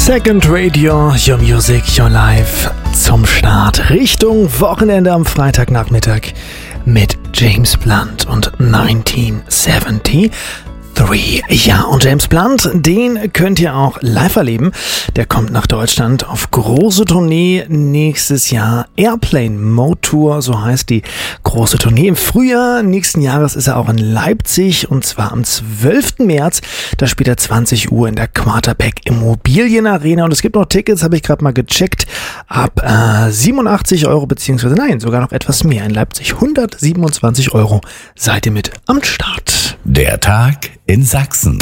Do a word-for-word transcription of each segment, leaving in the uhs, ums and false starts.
Second Radio, Your Music, Your Life zum Start Richtung Wochenende am Freitagnachmittag mit James Blunt und neunzehnhundertdreiundsiebzig. Ja, und James Blunt, den könnt ihr auch live erleben. Der kommt nach Deutschland auf große Tournee nächstes Jahr. Airplane Mode Tour, so heißt die große Tournee. Im Frühjahr nächsten Jahres ist er auch in Leipzig und zwar am zwölften März. Da spielt er zwanzig Uhr in der Quarterback Immobilienarena und es gibt noch Tickets, habe ich gerade mal gecheckt, ab äh, siebenundachtzig Euro beziehungsweise nein, sogar noch etwas mehr. In Leipzig hundertsiebenundzwanzig Euro seid ihr mit am Start. Der Tag in Sachsen.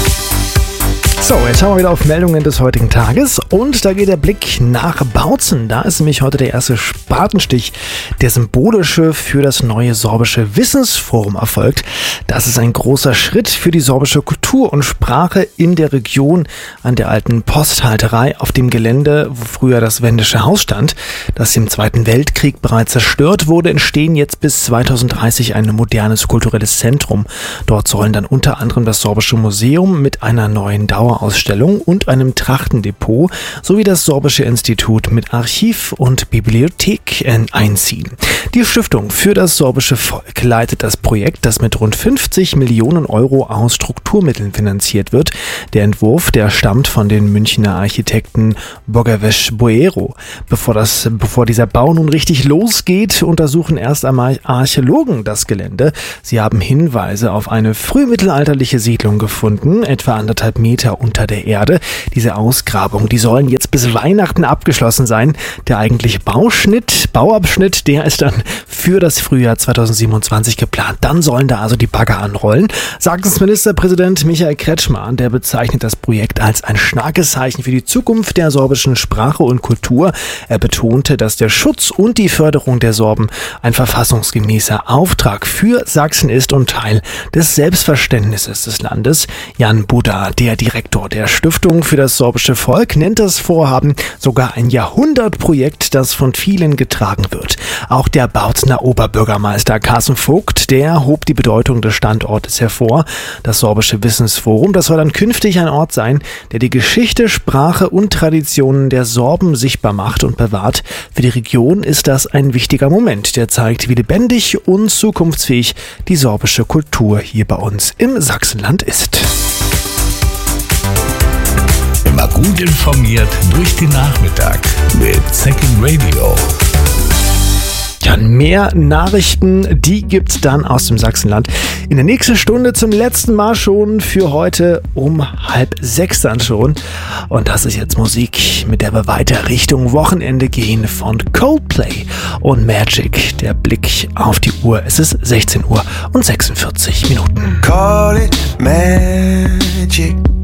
So, jetzt schauen wir wieder auf Meldungen des heutigen Tages und da geht der Blick nach Bautzen. Da ist nämlich heute der erste Spatenstich, der symbolische für das neue sorbische Wissensforum erfolgt. Das ist ein großer Schritt für die sorbische Kultur und Sprache in der Region an der alten Posthalterei auf dem Gelände, wo früher das wendische Haus stand, das im Zweiten Weltkrieg bereits zerstört wurde, entstehen jetzt bis zweitausenddreißig ein modernes kulturelles Zentrum. Dort sollen dann unter anderem das Sorbische Museum mit einer neuen Dauer Ausstellung und einem Trachtendepot sowie das Sorbische Institut mit Archiv und Bibliothek einziehen. Die Stiftung für das sorbische Volk leitet das Projekt, das mit rund fünfzig Millionen Euro aus Strukturmitteln finanziert wird. Der Entwurf, der stammt von den Münchner Architekten Bogavesh Boero. Bevor, das, bevor dieser Bau nun richtig losgeht, untersuchen erst einmal Archäologen das Gelände. Sie haben Hinweise auf eine frühmittelalterliche Siedlung gefunden, etwa anderthalb Meter unter der Erde. Diese Ausgrabungen, die sollen jetzt bis Weihnachten abgeschlossen sein. Der eigentliche Bauschnitt, Bauabschnitt, der ist dann für das Frühjahr zweitausendsiebenundzwanzig geplant. Dann sollen da also die Bagger anrollen. Sachsens Ministerpräsident Michael Kretschmer, der bezeichnet das Projekt als ein starkes Zeichen für die Zukunft der sorbischen Sprache und Kultur. Er betonte, dass der Schutz und die Förderung der Sorben ein verfassungsgemäßer Auftrag für Sachsen ist und Teil des Selbstverständnisses des Landes. Jan Buda, der Direktor der Stiftung für das sorbische Volk, nennt das Vorhaben sogar ein Jahrhundertprojekt, das von vielen getragen wird. Auch der Bautzener Oberbürgermeister Carsten Vogt, der hob die Bedeutung des Standortes hervor. Das Sorbische Wissensforum, das soll dann künftig ein Ort sein, der die Geschichte, Sprache und Traditionen der Sorben sichtbar macht und bewahrt. Für die Region ist das ein wichtiger Moment, der zeigt, wie lebendig und zukunftsfähig die sorbische Kultur hier bei uns im Sachsenland ist. Immer gut informiert durch den Nachmittag mit Second Radio. Ja, mehr Nachrichten, die gibt's dann aus dem Sachsenland in der nächsten Stunde zum letzten Mal schon für heute um halb sechs dann schon. Und das ist jetzt Musik, mit der wir weiter Richtung Wochenende gehen von Coldplay und Magic. Der Blick auf die Uhr, es ist sechzehn Uhr und sechsundvierzig Minuten. Call it magic.